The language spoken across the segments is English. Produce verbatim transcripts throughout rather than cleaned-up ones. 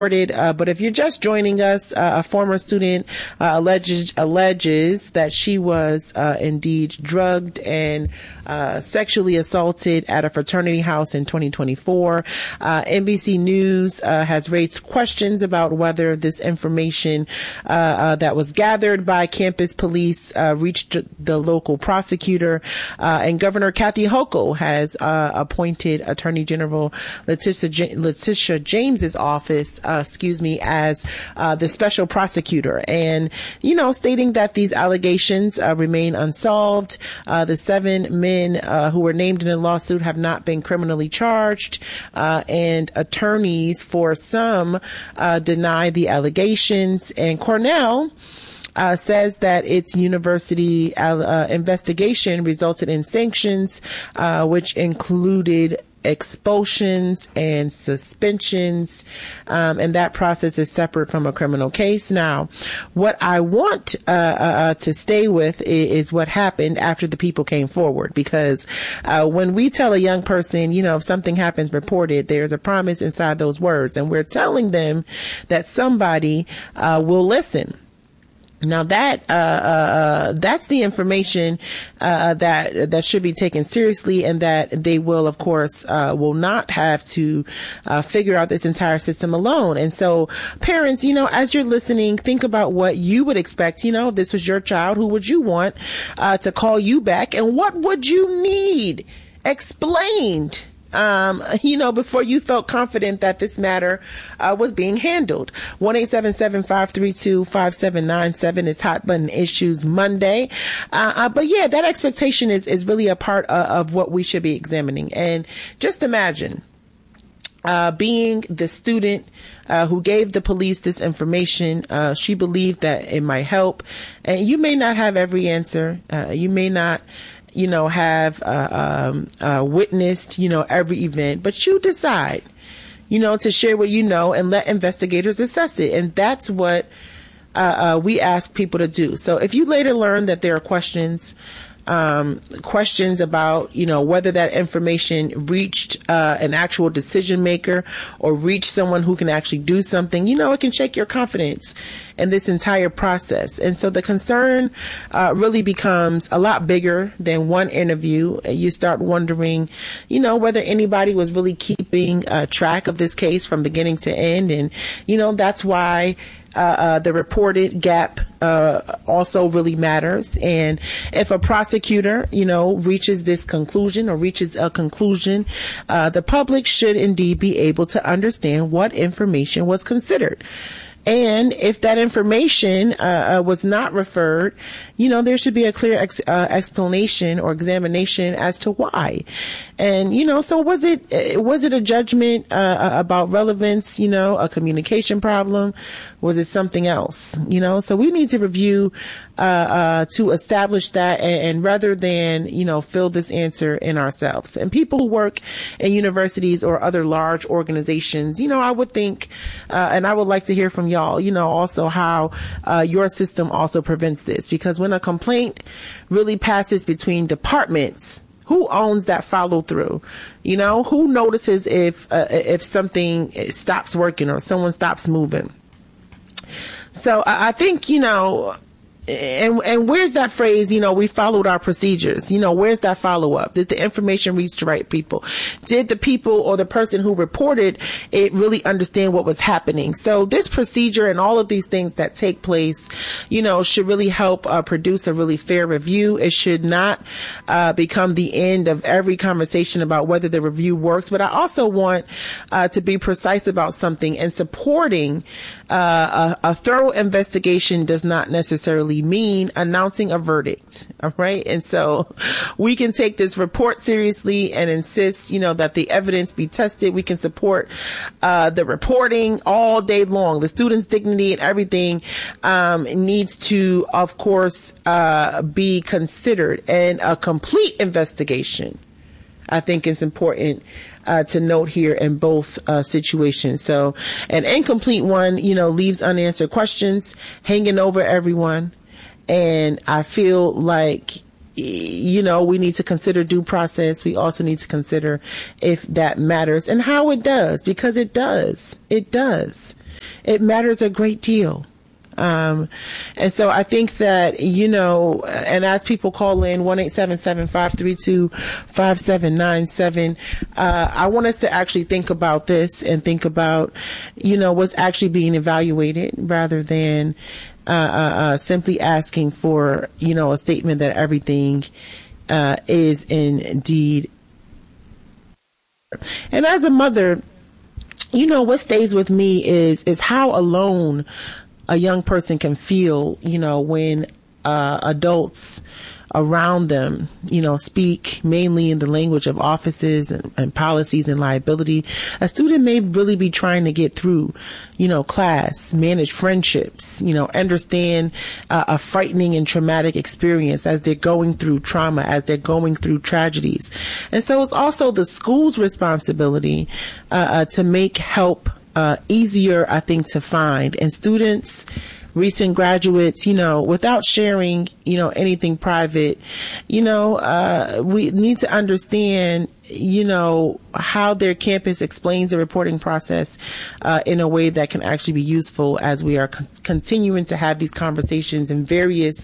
Uh, but if you're just joining us, uh, a former student uh, alleges, alleges that she was uh, indeed drugged and uh, sexually assaulted at a fraternity house in twenty twenty-four. Uh, N B C News uh, has raised questions about whether this information uh, uh, that was gathered by campus police uh, reached the local prosecutor. Uh, and Governor Kathy Hochul has uh, appointed Attorney General Letitia, J- Letitia James's office Uh, excuse me, as uh, the special prosecutor, and, you know, stating that these allegations uh, remain unsolved. Uh, the seven men uh, who were named in the lawsuit have not been criminally charged, uh, and attorneys for some uh, deny the allegations. And Cornell Uh, says that its university uh, investigation resulted in sanctions, uh, which included expulsions and suspensions, um, and that process is separate from a criminal case. Now, what I want uh, uh, to stay with is, is what happened after the people came forward, because uh, when we tell a young person, you know, if something happens, report it, there's a promise inside those words, and we're telling them that somebody uh, will listen. Now that uh, uh, that's the information uh, that that should be taken seriously, and that they will, of course, uh, will not have to uh, figure out this entire system alone. And so, parents, you know, as you're listening, think about what you would expect. You know, if this was your child, who would you want uh, to call you back, and what would you need explained? Um, you know, before you felt confident that this matter uh, was being handled. one eight seven seven, five three two, five seven nine seven is Hot Button Issues Monday. Uh, uh, but yeah, that expectation is, is really a part of, of what we should be examining. And just imagine Uh, being the student uh, who gave the police this information. Uh, she believed that it might help. And you may not have every answer. Uh, you may not, you know, have uh, um, uh, witnessed, you know, every event, but you decide, you know, to share what you know and let investigators assess it. And that's what uh, uh, we ask people to do. So if you later learn that there are questions, um, questions about, you know, whether that information reached uh, an actual decision maker or reached someone who can actually do something, you know, it can shake your confidence in this entire process. And so the concern uh, really becomes a lot bigger than one interview. You start wondering, you know, whether anybody was really keeping uh, track of this case from beginning to end. And, you know, that's why Uh, uh, the reported gap uh, also really matters. And if a prosecutor, you know, reaches this conclusion or reaches a conclusion, uh, the public should indeed be able to understand what information was considered. And if that information uh, uh, was not referred, you know, there should be a clear ex- uh, explanation or examination as to why. And, you know, so was it was it a judgment uh, about relevance, you know, a communication problem? Was it something else? You know, so we need to review uh, uh, to establish that, and, and rather than, you know, fill this answer in ourselves. And people who work in universities or other large organizations, you know, I would think, uh, and I would like to hear from y'all, you know, also how uh, your system also prevents this. Because when a complaint really passes between departments, who owns that follow through? You know, who notices if uh, if something stops working or someone stops moving? So I think, you know, And and where's that phrase, you know, we followed our procedures? You know, where's that follow up? Did the information reach the right people? Did the people or the person who reported it really understand what was happening? So this procedure and all of these things that take place, you know, should really help uh, produce a really fair review. It should not uh, become the end of every conversation about whether the review works. But I also want uh, to be precise about something, and supporting uh, a, a thorough investigation does not necessarily mean announcing a verdict. All right. And so we can take this report seriously and insist, you know, that the evidence be tested. We can support uh, the reporting all day long. The students' dignity and everything um, needs to, of course, uh, be considered. And a complete investigation, I think, is important Uh, to note here in both uh, situations. So an incomplete one, you know, leaves unanswered questions hanging over everyone. And I feel like, you know, we need to consider due process. We also need to consider if that matters and how it does, because it does. It does. it matters a great deal. Um, and so I think that, you know, and as people call in one eight seven seven, five three two, five seven nine seven, uh, I want us to actually think about this and think about, you know, what's actually being evaluated rather than, uh, uh, uh simply asking for, you know, a statement that everything, uh, is indeed. And as a mother, you know, what stays with me is, is how alone a young person can feel, you know, when uh, adults around them, you know, speak mainly in the language of offices and, and policies and liability. A student may really be trying to get through, you know, class, manage friendships, you know, understand uh, a frightening and traumatic experience as they're going through trauma, as they're going through tragedies. And so it's also the school's responsibility uh, uh, to make help Uh, easier, I think, to find. And students, recent graduates, you know, without sharing, you know, anything private, you know, uh, we need to understand, you know, how their campus explains the reporting process uh, in a way that can actually be useful as we are con- continuing to have these conversations in various,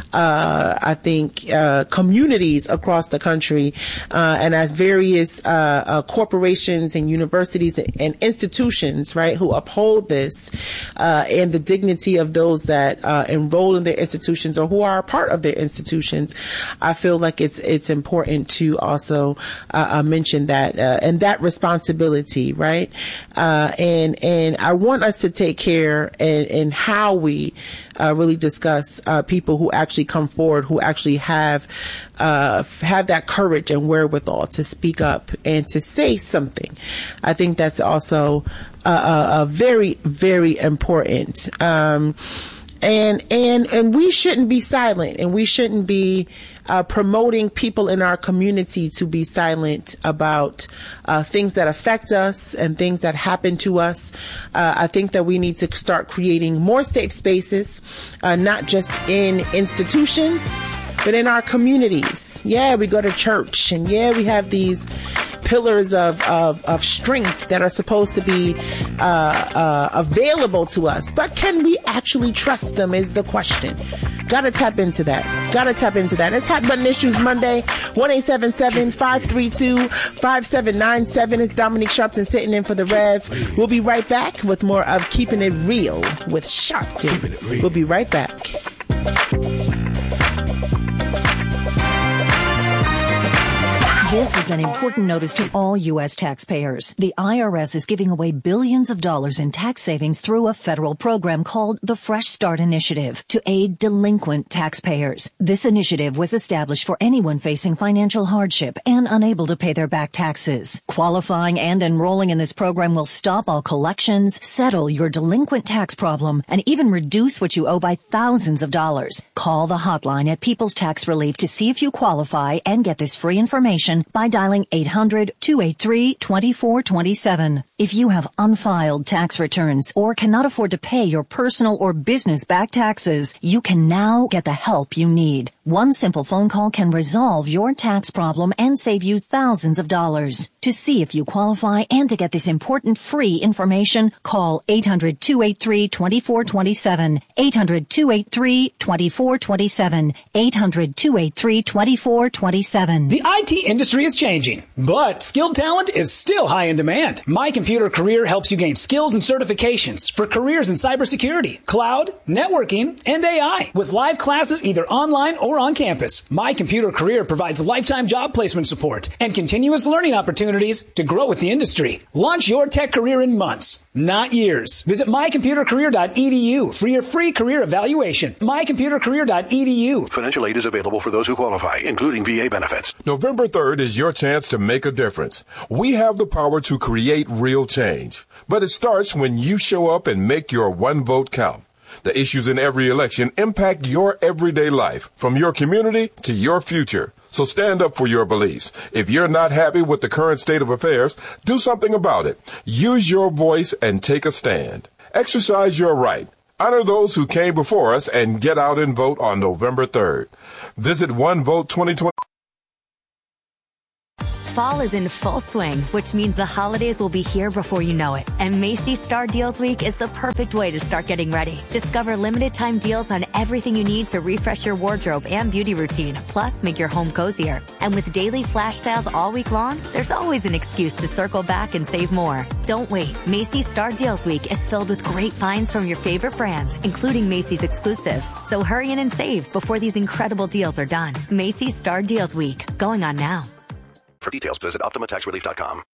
uh, I think, uh, communities across the country, uh, and as various uh, uh, corporations and universities and institutions, right, who uphold this uh, and the dignity of those that uh, enroll in their institutions or who are a part of their institutions. I feel like it's it's important to also uh, uh, mention that uh, and that responsibility, right? Uh, and and I want us to take care and and how we uh, really discuss uh, people who actually come forward, who actually have uh, have that courage and wherewithal to speak up and to say something. I think that's also uh, uh, uh, very very important. Um, And, and, and we shouldn't be silent, and we shouldn't be uh, promoting people in our community to be silent about uh, things that affect us and things that happen to us. Uh, I think that we need to start creating more safe spaces, uh, not just in institutions, but in our communities. Yeah, we go to church, and yeah, we have these pillars of, of, of strength that are supposed to be uh, uh, available to us. But can we actually trust them is the question. Gotta tap into that. Gotta tap into that. It's Hot Button Issues Monday, one eight seven seven, five three two, five seven nine seven. It's Dominique Sharpton sitting in for the Rev. We'll be right back with more of Keeping It Real with Sharpton. We'll be right back. This is an important notice to all U S taxpayers. The I R S is giving away billions of dollars in tax savings through a federal program called the Fresh Start Initiative to aid delinquent taxpayers. This initiative was established for anyone facing financial hardship and unable to pay their back taxes. Qualifying and enrolling in this program will stop all collections, settle your delinquent tax problem, and even reduce what you owe by thousands of dollars. Call the hotline at People's Tax Relief to see if you qualify and get this free information by dialing eight hundred, two eight three, two four two seven. If you have unfiled tax returns or cannot afford to pay your personal or business back taxes, you can now get the help you need. One simple phone call can resolve your tax problem and save you thousands of dollars. To see if you qualify and to get this important free information, call eight hundred, two eight three, two four two seven, eight hundred, two eight three, two four two seven, eight hundred, two eight three, two four two seven. The I T industry is changing, but skilled talent is still high in demand. My Computer Career helps you gain skills and certifications for careers in cybersecurity, cloud, networking, and A I. With live classes either online or on campus, My Computer Career provides lifetime job placement support and continuous learning opportunities to grow with the industry. Launch your tech career in months, not years. Visit my computer career dot e d u for your free career evaluation. my computer career dot e d u. Financial aid is available for those who qualify, including V A benefits. November third is your chance to make a difference. We have the power to create real change, but it starts when you show up and make your one vote count. The issues in every election impact your everyday life, from your community to your future. So stand up for your beliefs. If you're not happy with the current state of affairs, do something about it. Use your voice and take a stand. Exercise your right. Honor those who came before us and get out and vote on November third. Visit one vote twenty twenty. Fall is in full swing, which means the holidays will be here before you know it. And Macy's Star Deals Week is the perfect way to start getting ready. Discover limited time deals on everything you need to refresh your wardrobe and beauty routine, plus make your home cozier. And with daily flash sales all week long, there's always an excuse to circle back and save more. Don't wait. Macy's Star Deals Week is filled with great finds from your favorite brands, including Macy's exclusives. So hurry in and save before these incredible deals are done. Macy's Star Deals Week, going on now. For details, visit Optima Tax Relief dot com.